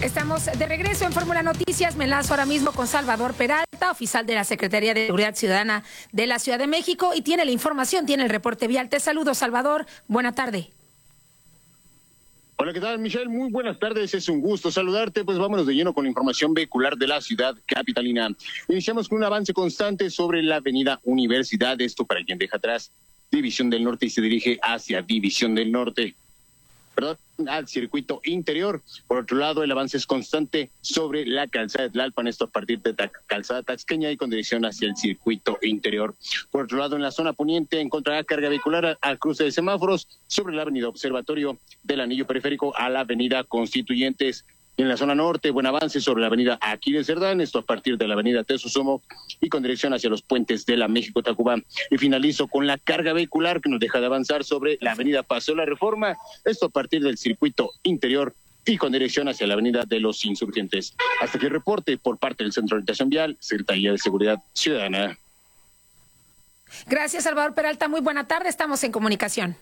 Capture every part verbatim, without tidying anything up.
Estamos de regreso en Fórmula Noticias. Me enlazo ahora mismo con Salvador Peralta, oficial de la Secretaría de Seguridad Ciudadana de la Ciudad de México, y tiene la información, tiene el reporte vial. Te saludo, Salvador. Buena tarde. Hola, ¿qué tal, Michelle? Muy buenas tardes, es un gusto saludarte. Pues vámonos de lleno con la información vehicular de la ciudad capitalina. Iniciamos con un avance constante sobre la avenida Universidad, esto para quien deja atrás División del Norte y se dirige hacia División del Norte. Perdón, al circuito interior. Por otro lado, el avance es constante sobre la calzada de Tlalpan, esto a partir de la calzada Taxqueña y con dirección hacia el circuito interior. Por otro lado, en la zona poniente encontrará carga vehicular al cruce de semáforos sobre la avenida Observatorio, del anillo periférico a la avenida Constituyentes. En la zona norte, buen avance sobre la avenida Aquiles Cerdán, esto a partir de la avenida Tesosomo y con dirección hacia los puentes de la México-Tacuba. Y finalizo con la carga vehicular que nos deja de avanzar sobre la avenida Paseo La Reforma, esto a partir del circuito interior y con dirección hacia la avenida de los Insurgentes. Hasta aquí el reporte por parte del Centro de Orientación Vial, Secretaría de Seguridad Ciudadana. Gracias, Salvador Peralta. Muy buena tarde, estamos en comunicación.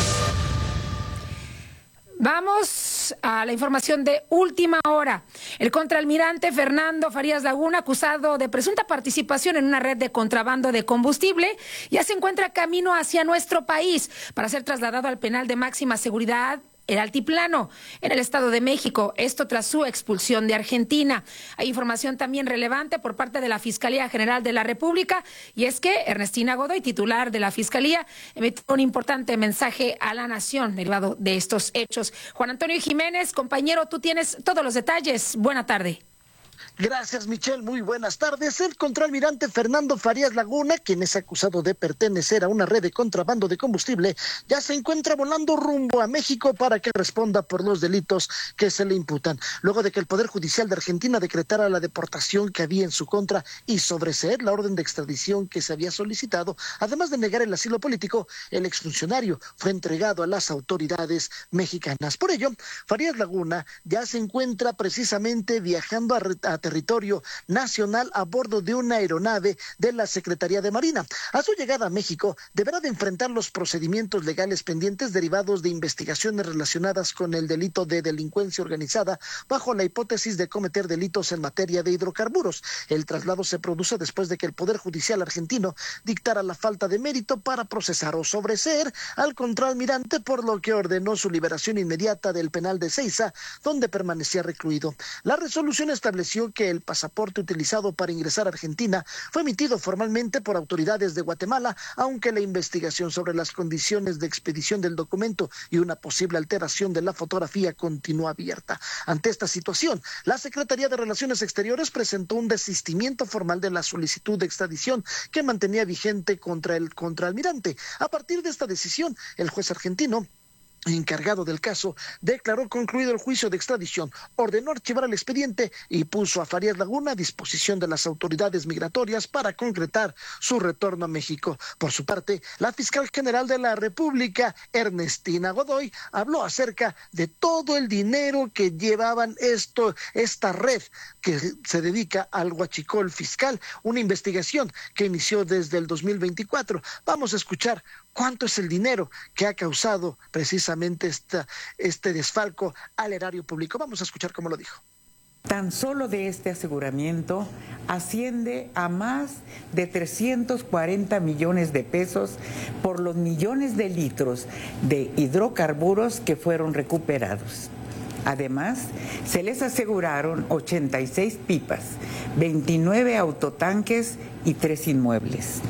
Vamos a la información de última hora. El contraalmirante Fernando Farías Laguna, acusado de presunta participación en una red de contrabando de combustible, ya se encuentra camino hacia nuestro país para ser trasladado al penal de máxima seguridad, el Altiplano, en el Estado de México, esto tras su expulsión de Argentina. Hay información también relevante por parte de la Fiscalía General de la República, y es que Ernestina Godoy, titular de la Fiscalía, emitió un importante mensaje a la nación derivado de estos hechos. Juan Antonio Jiménez, compañero, tú tienes todos los detalles. Buena tarde. Gracias, Michelle. Muy buenas tardes. El contraalmirante Fernando Farías Laguna, quien es acusado de pertenecer a una red de contrabando de combustible, ya se encuentra volando rumbo a México para que responda por los delitos que se le imputan. Luego de que el Poder Judicial de Argentina decretara la deportación que había en su contra y sobreseer la orden de extradición que se había solicitado, además de negar el asilo político, el exfuncionario fue entregado a las autoridades mexicanas. Por ello, Farías Laguna ya se encuentra precisamente viajando a, a territorio nacional a bordo de una aeronave de la Secretaría de Marina. A su llegada a México, deberá de enfrentar los procedimientos legales pendientes derivados de investigaciones relacionadas con el delito de delincuencia organizada bajo la hipótesis de cometer delitos en materia de hidrocarburos. El traslado se produce después de que el Poder Judicial argentino dictara la falta de mérito para procesar o sobreseer al contraalmirante, por lo que ordenó su liberación inmediata del penal de Seiza, donde permanecía recluido. La resolución estableció que el pasaporte utilizado para ingresar a Argentina fue emitido formalmente por autoridades de Guatemala, aunque la investigación sobre las condiciones de expedición del documento y una posible alteración de la fotografía continúa abierta. Ante esta situación, la Secretaría de Relaciones Exteriores presentó un desistimiento formal de la solicitud de extradición que mantenía vigente contra el contraalmirante. A partir de esta decisión, el juez argentino encargado del caso declaró concluido el juicio de extradición, ordenó archivar el expediente y puso a Farías Laguna a disposición de las autoridades migratorias para concretar su retorno a México. Por su parte, la fiscal general de la República, Ernestina Godoy, habló acerca de todo el dinero que llevaban esto, esta red que se dedica al huachicol fiscal, una investigación que inició desde el dos mil veinticuatro. Vamos a escuchar cuánto es el dinero que ha causado precisamente esta, este desfalco al erario público. Vamos a escuchar cómo lo dijo. Tan solo de este aseguramiento asciende a más de trescientos cuarenta millones de pesos por los millones de litros de hidrocarburos que fueron recuperados. Además, se les aseguraron ochenta y seis pipas, veintinueve autotanques y tres inmuebles.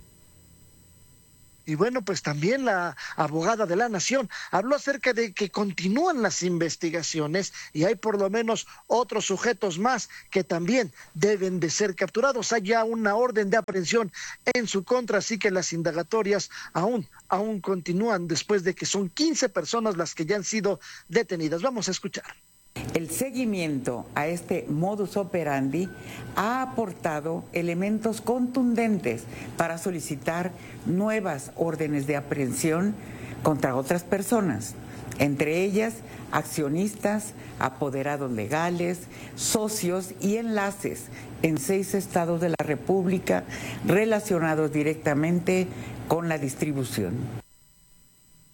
Y bueno, pues también la abogada de la Nación habló acerca de que continúan las investigaciones y hay por lo menos otros sujetos más que también deben de ser capturados. Hay ya una orden de aprehensión en su contra, así que las indagatorias aún, aún continúan después de que son quince personas las que ya han sido detenidas. Vamos a escuchar. El seguimiento a este modus operandi ha aportado elementos contundentes para solicitar nuevas órdenes de aprehensión contra otras personas, entre ellas accionistas, apoderados legales, socios y enlaces en seis estados de la República relacionados directamente con la distribución.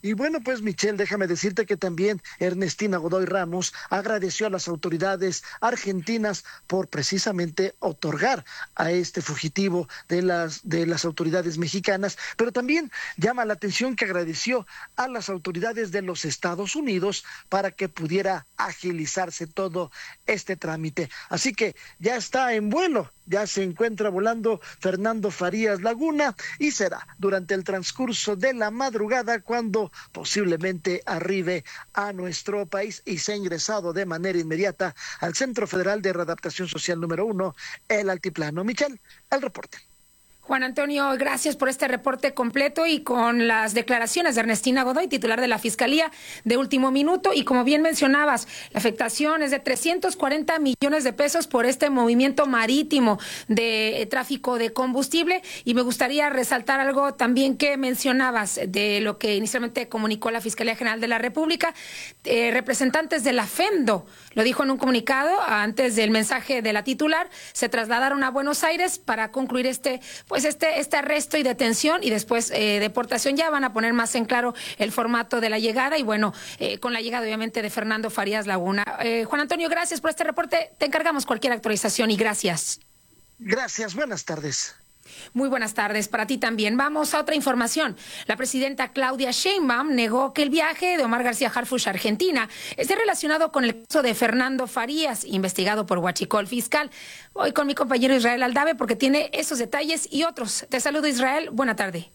Y bueno, pues Michelle, déjame decirte que también Ernestina Godoy Ramos agradeció a las autoridades argentinas por precisamente otorgar a este fugitivo de las, de las autoridades mexicanas, pero también llama la atención que agradeció a las autoridades de los Estados Unidos para que pudiera agilizarse todo este trámite. Así que ya está en vuelo, ya se encuentra volando Fernando Farías Laguna y será durante el transcurso de la madrugada cuando posiblemente arribe a nuestro país y sea ingresado de manera inmediata al Centro Federal de Readaptación Social número uno, el Altiplano. Michelle, el reporte. Juan Antonio, gracias por este reporte completo y con las declaraciones de Ernestina Godoy, titular de la Fiscalía de último minuto. Y como bien mencionabas, la afectación es de trescientos cuarenta millones de pesos por este movimiento marítimo de tráfico de combustible. Y me gustaría resaltar algo también que mencionabas de lo que inicialmente comunicó la Fiscalía General de la República. Eh, representantes de la FEMDO lo dijo en un comunicado antes del mensaje de la titular, se trasladaron a Buenos Aires para concluir este pues este este arresto y detención y después eh, deportación. Ya van a poner más en claro el formato de la llegada y bueno, eh, con la llegada obviamente de Fernando Farías Laguna. Eh, Juan Antonio, gracias por este reporte. Te encargamos cualquier actualización y gracias. Gracias, buenas tardes. Muy buenas tardes para ti también. Vamos a otra información. La presidenta Claudia Sheinbaum negó que el viaje de Omar García Harfuch a Argentina esté relacionado con el caso de Fernando Farías, investigado por Huachicol Fiscal. Hoy con mi compañero Israel Aldave porque tiene esos detalles y otros. Te saludo, Israel. Buena tarde.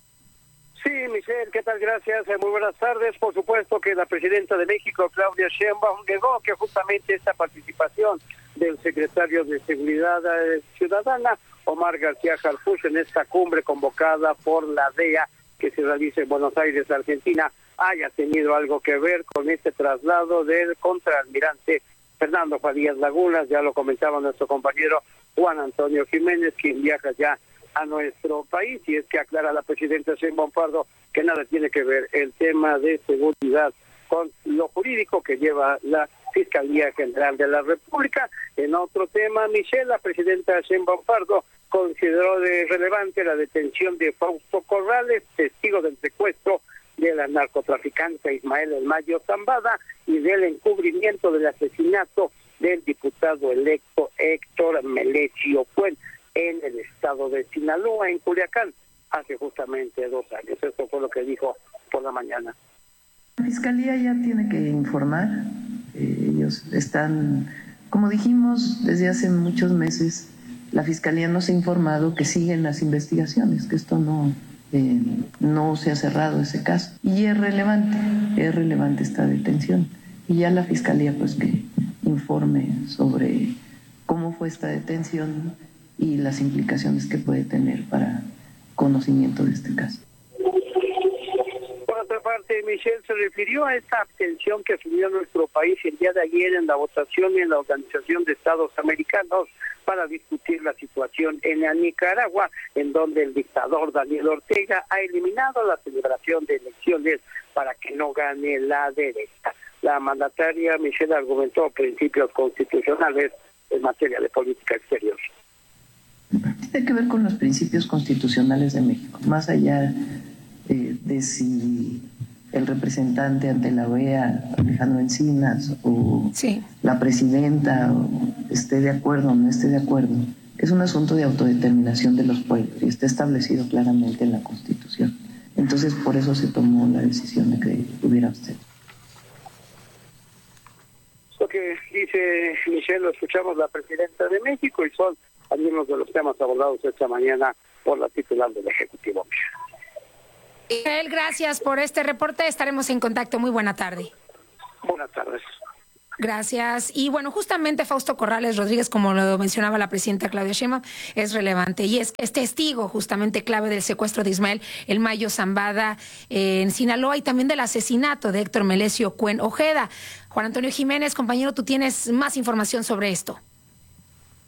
Sí, Michelle, ¿qué tal? Gracias. Eh, muy buenas tardes. Por supuesto que la presidenta de México, Claudia Sheinbaum, negó que justamente esta participación del secretario de Seguridad eh, Ciudadana, Omar García Harfuch, en esta cumbre convocada por la D E A que se realiza en Buenos Aires, Argentina, haya tenido algo que ver con este traslado del contraalmirante Fernando Farías Laguna. Ya lo comentaba nuestro compañero Juan Antonio Jiménez, quien viaja ya a nuestro país, y es que aclara la presidenta Sheinbaum Pardo que nada tiene que ver el tema de seguridad con lo jurídico que lleva la Fiscalía General de la República. En otro tema, Michelle, la presidenta Sheinbaum Pardo consideró de relevante la detención de Fausto Corrales, testigo del secuestro de la narcotraficante Ismael El Mayo Zambada y del encubrimiento del asesinato del diputado electo Héctor Melesio Cuen en el estado de Sinaloa, en Culiacán, hace justamente dos años. Esto fue lo que dijo por la mañana. La Fiscalía ya tiene que informar. Eh, ellos están, como dijimos desde hace muchos meses, la Fiscalía nos ha informado que siguen las investigaciones, que esto no, eh, no se ha cerrado ese caso. Y es relevante, es relevante esta detención. Y ya la Fiscalía pues que informe sobre cómo fue esta detención y las implicaciones que puede tener para conocimiento de este caso. Por otra parte, Michelle se refirió a esta abstención que asumió nuestro país el día de ayer en la votación en la Organización de Estados Americanos para discutir la situación en Nicaragua, en donde el dictador Daniel Ortega ha eliminado la celebración de elecciones para que no gane la derecha. La mandataria Michelle argumentó principios constitucionales en materia de política exterior. Tiene que ver con los principios constitucionales de México, más allá eh, de si el representante ante la O E A, Alejandro Encinas, o sí. la presidenta o esté de acuerdo o no esté de acuerdo. Es un asunto de autodeterminación de los pueblos y está establecido claramente en la Constitución. Entonces, por eso se tomó la decisión de que hubiera usted. Lo que dice Michelle, lo escuchamos la presidenta de México y son algunos de los temas abordados esta mañana por la titular del Ejecutivo. Israel, gracias por este reporte. Estaremos en contacto. Muy buena tarde. Buenas tardes. Gracias. Y bueno, justamente Fausto Corrales Rodríguez, como lo mencionaba la presidenta Claudia Sheinbaum, es relevante y es, es testigo justamente clave del secuestro de Ismael El Mayo Zambada eh, en Sinaloa y también del asesinato de Héctor Melesio Cuen Ojeda. Juan Antonio Jiménez, compañero, tú tienes más información sobre esto.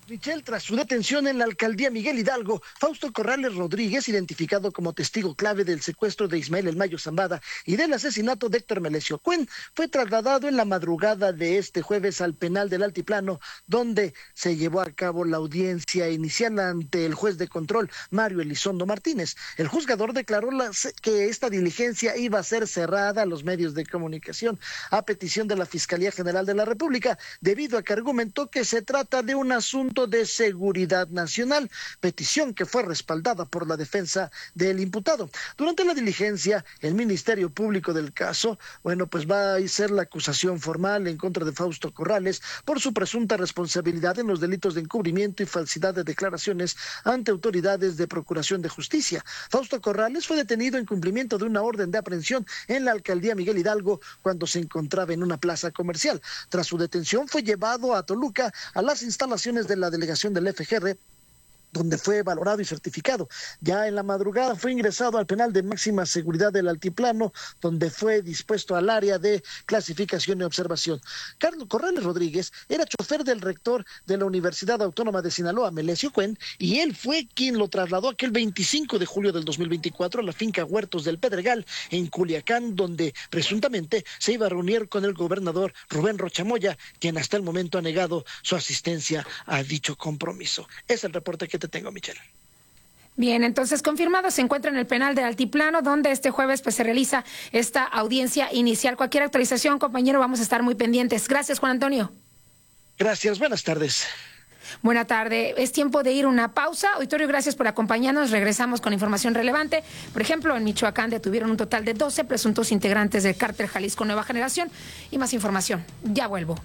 Michelle, tras su detención en la alcaldía Miguel Hidalgo, Fausto Corrales Rodríguez, identificado como testigo clave del secuestro de Ismael El Mayo Zambada y del asesinato de Héctor Melesio Cuen, fue trasladado en la madrugada de este jueves al penal del Altiplano, donde se llevó a cabo la audiencia inicial ante el juez de control, Mario Elizondo Martínez. El juzgador declaró la, que esta diligencia iba a ser cerrada a los medios de comunicación a petición de la Fiscalía General de la República, debido a que argumentó que se trata de un asunto de seguridad nacional, petición que fue respaldada por la defensa del imputado. Durante la diligencia, el Ministerio Público del caso, bueno, pues va a ser la acusación formal en contra de Fausto Corrales por su presunta responsabilidad en los delitos de encubrimiento y falsidad de declaraciones ante autoridades de Procuración de Justicia. Fausto Corrales fue detenido en cumplimiento de una orden de aprehensión en la alcaldía Miguel Hidalgo cuando se encontraba en una plaza comercial. Tras su detención, fue llevado a Toluca, a las instalaciones de la delegación del F G R, donde fue valorado y certificado. Ya en la madrugada fue ingresado al penal de máxima seguridad del Altiplano, donde fue dispuesto al área de clasificación y observación. Carlos Corrales Rodríguez era chofer del rector de la Universidad Autónoma de Sinaloa, Melesio Cuen, y él fue quien lo trasladó aquel veinticinco de julio del dos mil veinticuatro a la finca Huertos del Pedregal, en Culiacán, donde presuntamente se iba a reunir con el gobernador Rubén Rocha Moya, quien hasta el momento ha negado su asistencia a dicho compromiso. Es el reporte que te tengo, Michelle. Bien, entonces confirmado, se encuentra en el penal del Altiplano, donde este jueves pues se realiza esta audiencia inicial. Cualquier actualización, compañero, vamos a estar muy pendientes. Gracias, Juan Antonio. Gracias, buenas tardes. Buena tarde, es tiempo de ir a una pausa. Auditorio, gracias por acompañarnos. Regresamos con información relevante. Por ejemplo, en Michoacán detuvieron un total de doce presuntos integrantes del cártel Jalisco Nueva Generación. Y más información, ya vuelvo.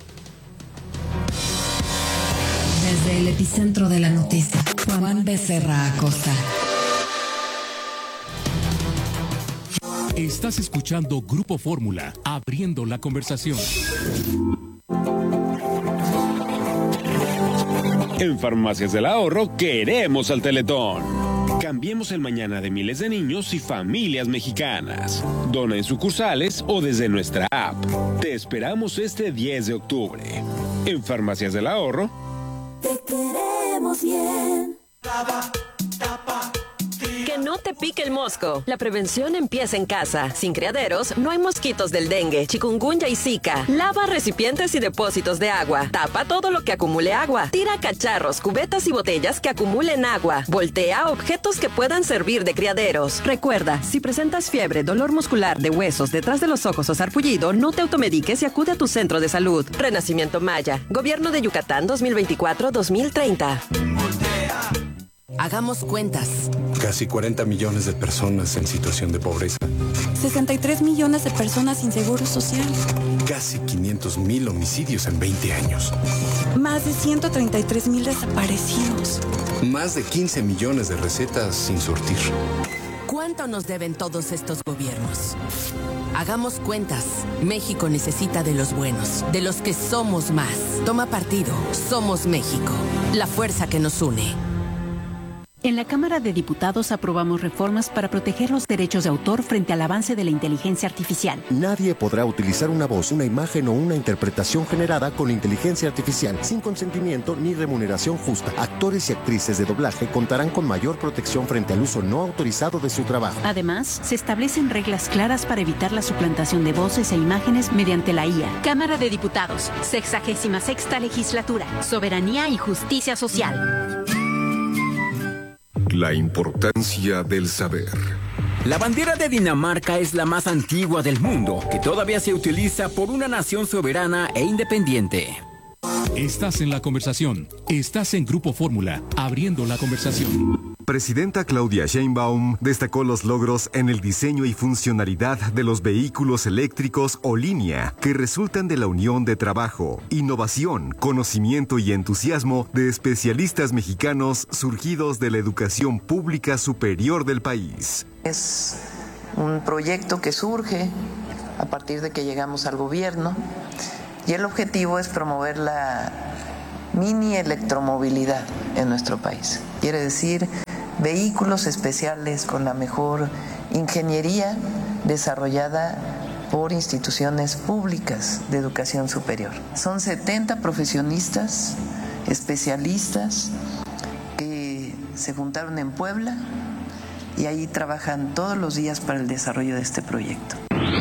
Desde el epicentro de la noticia, Juan Becerra Acosta. Estás escuchando Grupo Fórmula, abriendo la conversación. En Farmacias del Ahorro queremos al Teletón. Cambiemos el mañana de miles de niños y familias mexicanas. Dona en sucursales o desde nuestra app. Te esperamos este diez de octubre. En Farmacias del Ahorro. Te queremos bien. Que no te pique el mosco. La prevención empieza en casa. Sin criaderos, no hay mosquitos del dengue, chikungunya y zika. Lava recipientes y depósitos de agua. Tapa todo lo que acumule agua. Tira cacharros, cubetas y botellas que acumulen agua. Voltea objetos que puedan servir de criaderos. Recuerda, si presentas fiebre, dolor muscular de huesos detrás de los ojos o sarpullido, no te automediques y acude a tu centro de salud. Renacimiento Maya. Gobierno de Yucatán dos mil veinticuatro a dos mil treinta. Hagamos cuentas. Casi cuarenta millones de personas en situación de pobreza. sesenta y tres millones de personas sin seguro social. Casi quinientos mil homicidios en veinte años. Más de ciento treinta y tres mil desaparecidos. Más de quince millones de recetas sin surtir. ¿Cuánto nos deben todos estos gobiernos? Hagamos cuentas. México necesita de los buenos, de los que somos más. Toma partido. Somos México. La fuerza que nos une. En la Cámara de Diputados aprobamos reformas para proteger los derechos de autor frente al avance de la inteligencia artificial. Nadie podrá utilizar una voz, una imagen o una interpretación generada con inteligencia artificial sin consentimiento ni remuneración justa. Actores y actrices de doblaje contarán con mayor protección frente al uso no autorizado de su trabajo. Además, se establecen reglas claras para evitar la suplantación de voces e imágenes mediante la I A. Cámara de Diputados, sexagésima sexta legislatura, soberanía y justicia social. La importancia del saber. La bandera de Dinamarca es la más antigua del mundo, que todavía se utiliza por una nación soberana e independiente. Estás en la conversación. Estás en Grupo Fórmula, abriendo la conversación. Presidenta Claudia Sheinbaum destacó los logros en el diseño y funcionalidad de los vehículos eléctricos o línea, que resultan de la unión de trabajo, innovación, conocimiento y entusiasmo de especialistas mexicanos surgidos de la educación pública superior del país. Es un proyecto que surge a partir de que llegamos al gobierno y el objetivo es promover la mini electromovilidad en nuestro país. Quiere decir vehículos especiales con la mejor ingeniería desarrollada por instituciones públicas de educación superior. Son setenta profesionistas especialistas que se juntaron en Puebla y ahí trabajan todos los días para el desarrollo de este proyecto.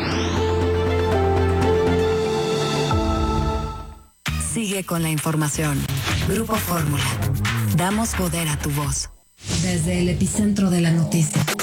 Sigue con la información. Grupo Fórmula. Damos poder a tu voz. Desde el epicentro de la noticia.